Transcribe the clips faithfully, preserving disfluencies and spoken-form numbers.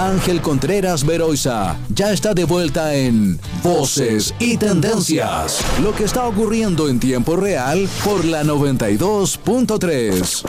Ángel Contreras Beroiza ya está de vuelta en Voces y Tendencias, lo que está ocurriendo en tiempo real por la noventa y dos punto tres.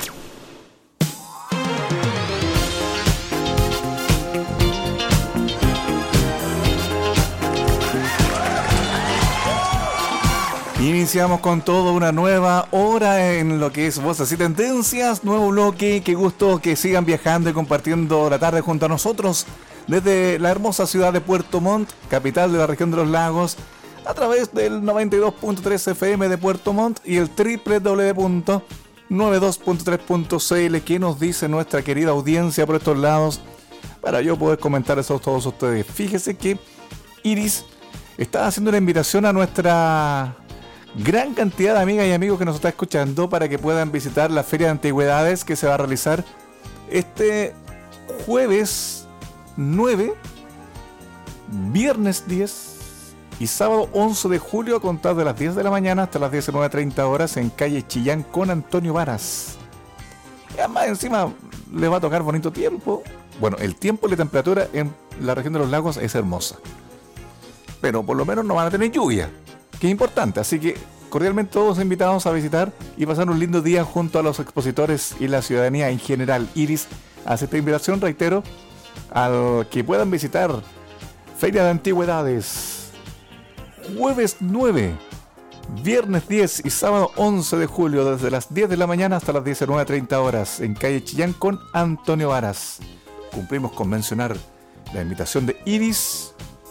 Iniciamos con todo una nueva hora en lo que es Voces y Tendencias, nuevo bloque. Qué gusto que sigan viajando y compartiendo la tarde junto a nosotros desde la hermosa ciudad de Puerto Montt, capital de la región de los lagos, a través del noventa y dos punto tres F M de Puerto Montt y el doble u doble u doble u punto noventa y dos punto tres punto c l. ¿Qué nos dice nuestra querida audiencia por estos lados? Para yo poder comentar eso a todos ustedes. Fíjese que Iris está haciendo una invitación a nuestra gran cantidad de amigas y amigos que nos está escuchando para que puedan visitar la Feria de Antigüedades que se va a realizar este jueves nueve, viernes diez y sábado once de julio a contar de las diez de la mañana hasta las diecinueve treinta horas en calle Chillán con Antonio Varas. Y además encima le va a tocar bonito tiempo. Bueno, el tiempo y la temperatura en la región de los lagos es hermosa, pero por lo menos no van a tener lluvia, que es importante, así que cordialmente todos invitados a visitar y pasar un lindo día junto a los expositores y la ciudadanía en general. Iris hace esta invitación, reitero, al que puedan visitar Feria de Antigüedades jueves nueve, viernes diez y sábado once de julio desde las diez de la mañana hasta las diecinueve treinta horas en calle Chillán con Antonio Varas. Cumplimos con mencionar la invitación de Iris.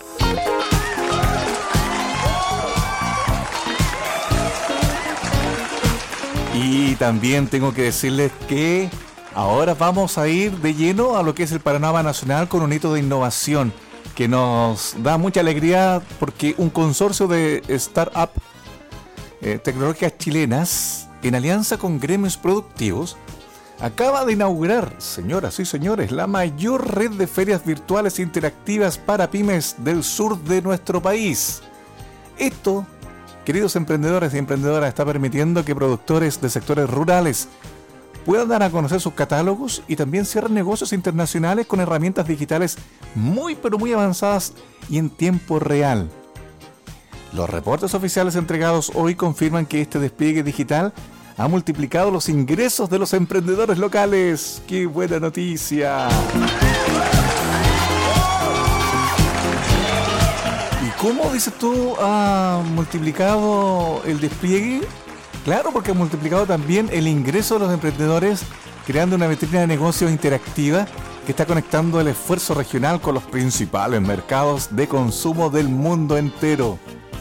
Y también tengo que decirles que ahora vamos a ir de lleno a lo que es el panorama nacional con un hito de innovación que nos da mucha alegría porque un consorcio de startup eh, tecnológicas chilenas en alianza con gremios productivos acaba de inaugurar, señoras y señores, la mayor red de ferias virtuales interactivas para pymes del sur de nuestro país. Esto, queridos emprendedores y emprendedoras, está permitiendo que productores de sectores rurales puedan dar a conocer sus catálogos y también cierren negocios internacionales con herramientas digitales muy pero muy avanzadas y en tiempo real. Los reportes oficiales entregados hoy confirman que este despliegue digital ha multiplicado los ingresos de los emprendedores locales. ¡Qué buena noticia! ¿Cómo, dices tú, ha multiplicado el despliegue? Claro, porque ha multiplicado también el ingreso de los emprendedores, creando una vitrina de negocios interactiva que está conectando el esfuerzo regional con los principales mercados de consumo del mundo entero.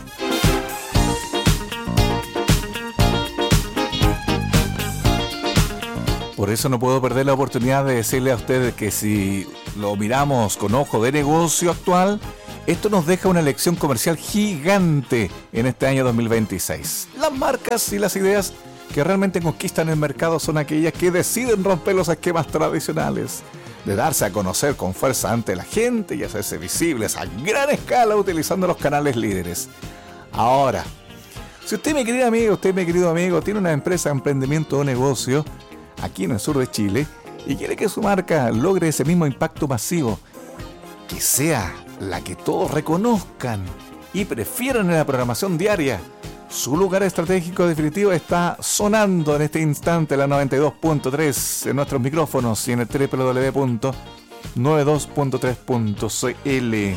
Por eso no puedo perder la oportunidad de decirle a ustedes que si lo miramos con ojo de negocio actual, esto nos deja una lección comercial gigante en este año dos mil veintiséis. Las marcas y las ideas que realmente conquistan el mercado son aquellas que deciden romper los esquemas tradicionales, de darse a conocer con fuerza ante la gente y hacerse visibles a gran escala utilizando los canales líderes. Ahora, si usted, mi querida amiga, usted, mi querido amigo, tiene una empresa, emprendimiento o negocio aquí en el sur de Chile y quiere que su marca logre ese mismo impacto masivo, que sea la que todos reconozcan y prefieran en la programación diaria, su lugar estratégico definitivo está sonando en este instante, la noventa y dos punto tres en nuestros micrófonos y en el doble u doble u doble u punto noventa y dos punto tres punto c l.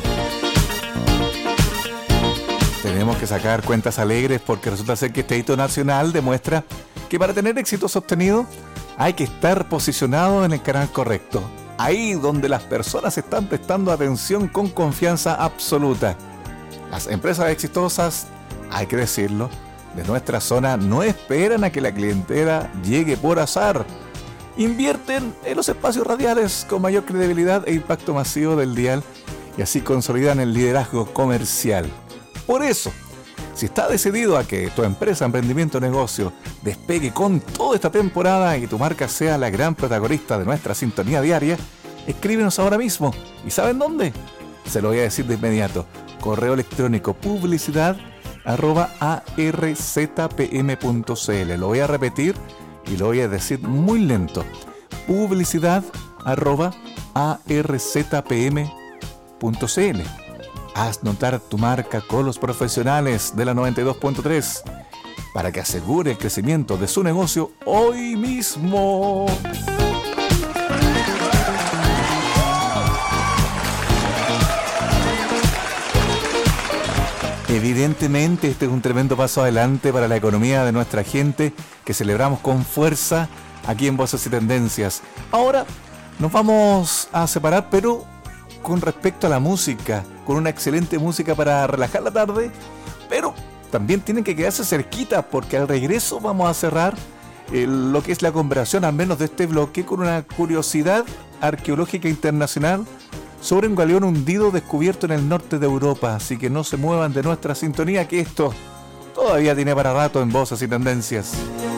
Tenemos que sacar cuentas alegres porque resulta ser que este hito nacional demuestra que para tener éxito sostenido hay que estar posicionado en el canal correcto, ahí donde las personas están prestando atención con confianza absoluta. Las empresas exitosas, hay que decirlo, de nuestra zona no esperan a que la clientela llegue por azar. Invierten en los espacios radiales con mayor credibilidad e impacto masivo del dial y así consolidan el liderazgo comercial. Por eso, si está decidido a que tu empresa, emprendimiento o negocio despegue con toda esta temporada y tu marca sea la gran protagonista de nuestra sintonía diaria, escríbenos ahora mismo. ¿Y saben dónde? Se lo voy a decir de inmediato. Correo electrónico publicidad arroba arzpm punto cl. Lo voy a repetir y lo voy a decir muy lento. Publicidad arroba a r z p m punto c l. Haz notar tu marca con los profesionales de la noventa y dos punto tres para que asegure el crecimiento de su negocio hoy mismo. Evidentemente este es un tremendo paso adelante para la economía de nuestra gente que celebramos con fuerza aquí en Voces y Tendencias. Ahora nos vamos a separar, pero con respecto a la música, con una excelente música para relajar la tarde, pero también tienen que quedarse cerquita porque al regreso vamos a cerrar eh, lo que es la conversación, al menos de este bloque, con una curiosidad arqueológica internacional sobre un galeón hundido descubierto en el norte de Europa. Así que no se muevan de nuestra sintonía, que esto todavía tiene para rato en Voces y Tendencias.